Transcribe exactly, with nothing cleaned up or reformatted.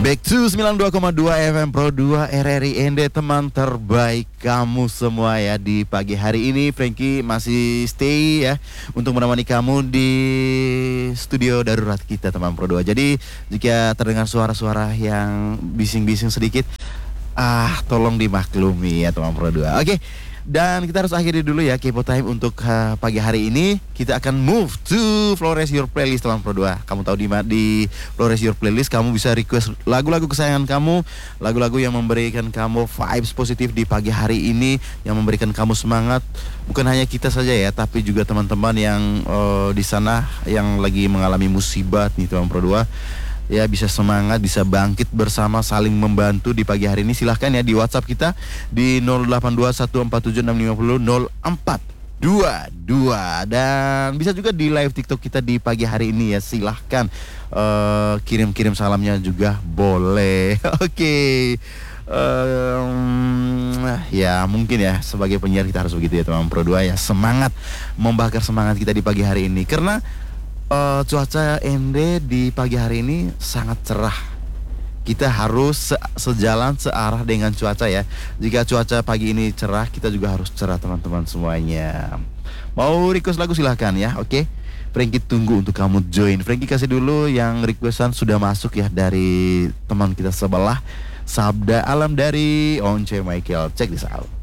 Back to sembilan puluh dua koma dua F M Pro dua R R I N D, teman terbaik kamu semua ya. Di pagi hari ini Frankie masih stay ya untuk menemani kamu di studio darurat kita teman Pro dua. Jadi jika terdengar suara-suara yang bising-bising sedikit, ah tolong dimaklumi ya teman Pro dua. Oke. Dan kita harus akhiri dulu ya Kepo Time untuk uh, pagi hari ini. Kita akan move to Flores Your Playlist teman Pro dua. Kamu tahu di di Flores Your Playlist kamu bisa request lagu-lagu kesayangan kamu, lagu-lagu yang memberikan kamu vibes positif di pagi hari ini, yang memberikan kamu semangat. Bukan hanya kita saja ya, tapi juga teman-teman yang uh, di sana yang lagi mengalami musibah nih teman Pro dua. Ya bisa semangat, bisa bangkit bersama, saling membantu di pagi hari ini. Silahkan ya di WhatsApp kita di nol delapan dua satu empat tujuh enam lima nol nol empat dua dua. Dan bisa juga di live TikTok kita di pagi hari ini ya. Silahkan uh, kirim-kirim salamnya juga boleh. Oke okay. Um, ya mungkin ya sebagai penyiar kita harus begitu ya teman Pro dua ya. Semangat, membakar semangat kita di pagi hari ini. Karena Uh, cuaca N D di pagi hari ini sangat cerah. Kita harus se- sejalan searah dengan cuaca ya. Jika cuaca pagi ini cerah, kita juga harus cerah teman-teman semuanya. Mau request lagu silahkan ya, oke okay? Frankie tunggu untuk kamu join. Frankie kasih dulu yang requestan sudah masuk ya dari teman kita sebelah. Sabda Alam dari Once Michael. Check this out.